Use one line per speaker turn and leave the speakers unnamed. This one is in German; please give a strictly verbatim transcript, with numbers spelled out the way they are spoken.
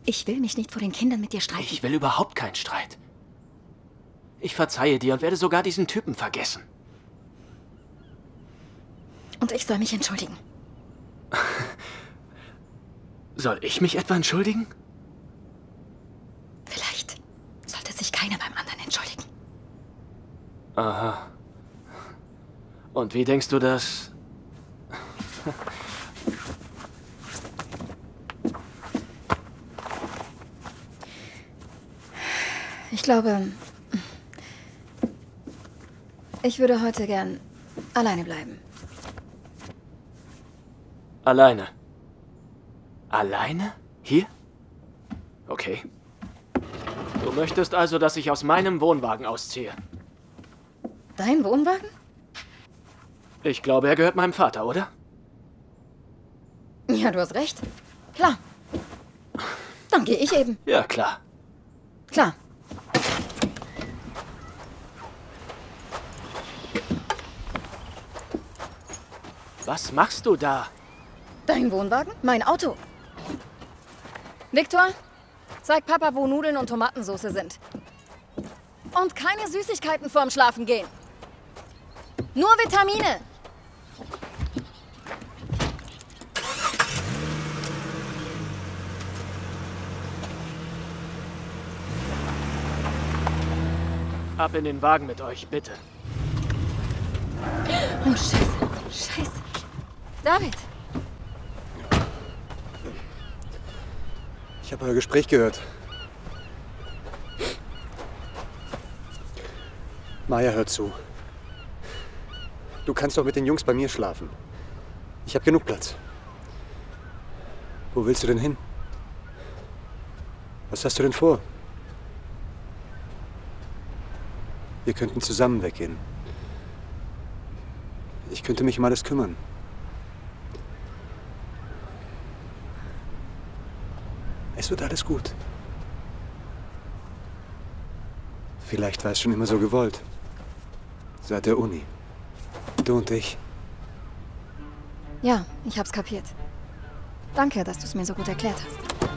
Ich will mich nicht vor den Kindern mit dir streiten.
Ich will überhaupt keinen Streit. Ich verzeihe dir und werde sogar diesen Typen vergessen.
Und ich soll mich entschuldigen.
Soll ich mich etwa entschuldigen?
Vielleicht sollte sich keiner beim anderen entschuldigen.
Aha. Und wie denkst du das?
Ich glaube, ich würde heute gern alleine bleiben.
Alleine. Alleine? Hier? Okay. Du möchtest also, dass ich aus meinem Wohnwagen ausziehe?
Dein Wohnwagen?
Ich glaube, er gehört meinem Vater, oder?
Ja, du hast recht. Klar. Dann gehe ich eben.
Ja, klar.
Klar.
Was machst du da?
Dein Wohnwagen? Mein Auto. Viktor, zeig Papa, wo Nudeln und Tomatensauce sind. Und keine Süßigkeiten vorm Schlafengehen. Nur Vitamine.
Ab in den Wagen mit euch, bitte.
Oh, Scheiße. Scheiße. David.
Ich habe euer Gespräch gehört. Maya, hör zu. Du kannst doch mit den Jungs bei mir schlafen. Ich habe genug Platz. Wo willst du denn hin? Was hast du denn vor? Wir könnten zusammen weggehen. Ich könnte mich um alles kümmern. Es wird alles gut. Vielleicht war es schon immer so gewollt. Seit der Uni. Du und ich.
Ja, ich hab's kapiert. Danke, dass du es mir so gut erklärt hast.